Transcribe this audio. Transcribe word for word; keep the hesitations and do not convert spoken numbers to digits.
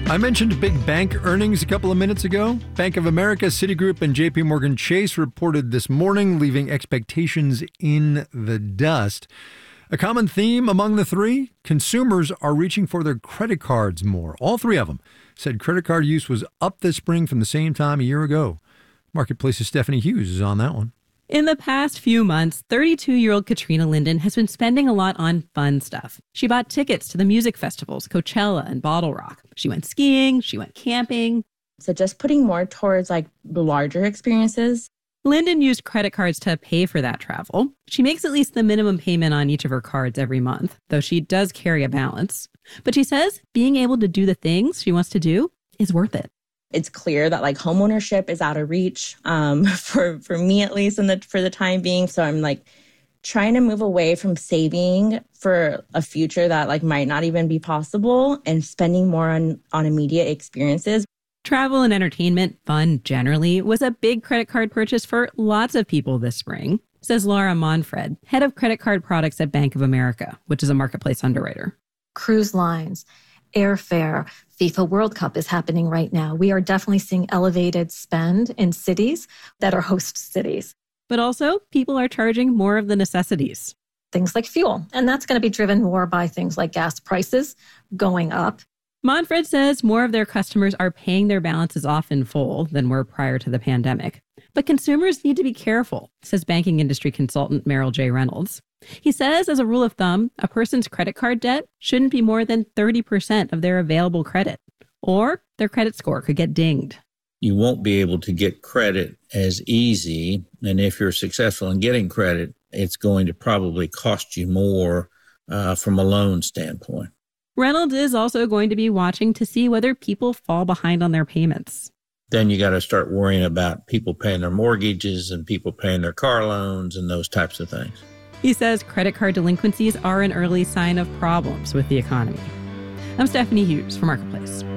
I mentioned big bank earnings a couple of minutes ago. Bank of America, Citigroup, and J P Morgan Chase reported this morning, leaving expectations in the dust. A common theme among the three, consumers are reaching for their credit cards more. All three of them said credit card use was up this spring from the same time a year ago. Marketplace's Stephanie Hughes is on that one. In the past few months, thirty-two-year-old Katrina Linden has been spending a lot on fun stuff. She bought tickets to the music festivals, Coachella and Bottle Rock. She went skiing, she went camping. So just putting more towards like larger experiences. Linden used credit cards to pay for that travel. She makes at least the minimum payment on each of her cards every month, though she does carry a balance. But she says being able to do the things she wants to do is worth it. It's clear that like homeownership is out of reach um, for, for me, at least in the, for the time being. So I'm like trying to move away from saving for a future that like might not even be possible and spending more on, on immediate experiences. Travel and entertainment, fun generally, was a big credit card purchase for lots of people this spring, says Laura Monfred, head of credit card products at Bank of America, which is a marketplace underwriter. Cruise lines, airfare, FIFA World Cup is happening right now. We are definitely seeing elevated spend in cities that are host cities. But also, people are charging more of the necessities. Things like fuel. And that's going to be driven more by things like gas prices going up. Monfred says more of their customers are paying their balances off in full than were prior to the pandemic. But consumers need to be careful, says banking industry consultant Merrill J. Reynolds. He says, as a rule of thumb, a person's credit card debt shouldn't be more than thirty percent of their available credit, or their credit score could get dinged. You won't be able to get credit as easy, and if you're successful in getting credit, it's going to probably cost you more uh, from a loan standpoint. Reynolds is also going to be watching to see whether people fall behind on their payments. Then you got to start worrying about people paying their mortgages and people paying their car loans and those types of things. He says credit card delinquencies are an early sign of problems with the economy. I'm Stephanie Hughes for Marketplace.